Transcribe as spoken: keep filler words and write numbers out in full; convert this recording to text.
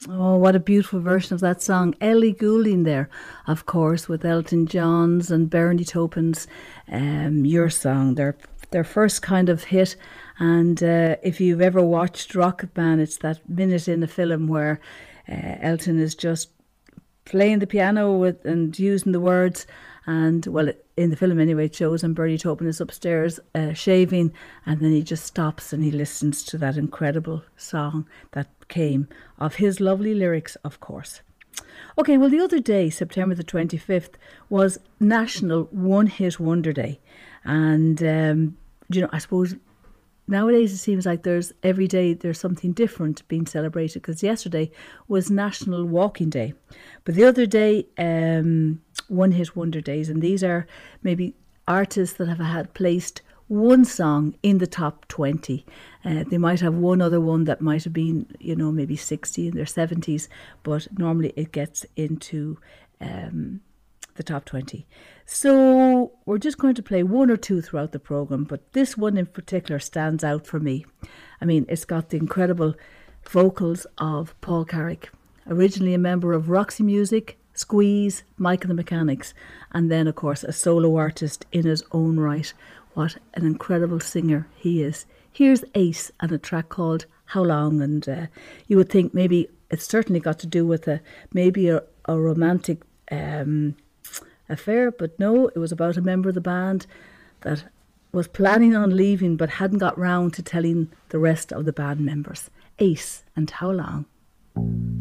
Oh, what a beautiful version of that song. Ellie Goulding there, of course, with Elton John's and Bernie Taupin's um, Your Song, their their first kind of hit. And uh, if you've ever watched Rocket Man, it's that minute in the film where uh, Elton is just playing the piano with and using the words. And well, in the film anyway, it shows and Bernie Taupin is upstairs uh, shaving, and then he just stops and he listens to that incredible song that came of his lovely lyrics, of course. Okay, well, the other day, September the twenty-fifth, was National One Hit Wonder Day. And, um, you know, I suppose nowadays it seems like there's every day there's something different being celebrated, because yesterday was National Walking Day. But the other day, um, One Hit Wonder Days, and these are maybe artists that have had placed one song in the top twenty. Uh, they might have one other one that might have been, you know, maybe sixty in their seventies, but normally it gets into um, the top twenty. So we're just going to play one or two throughout the programme, but this one in particular stands out for me. I mean, it's got the incredible vocals of Paul Carrick, originally a member of Roxy Music, Squeeze, Mike and the Mechanics, and then, of course, a solo artist in his own right. What an incredible singer he is. Here's Ace and a track called How Long, and uh, you would think maybe it's certainly got to do with a maybe a, a romantic um, affair, but no, it was about a member of the band that was planning on leaving but hadn't got round to telling the rest of the band members. Ace and How Long.